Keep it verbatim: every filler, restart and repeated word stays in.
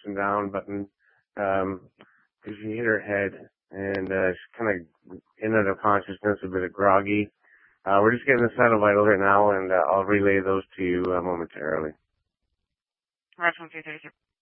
and down button, um, because she hit her head, and uh, she's kind of in and out of consciousness, a bit of groggy. Uh, we're just getting the vital vitals right now, and uh, I'll relay those to you uh, momentarily. Roger, one three thirty-three.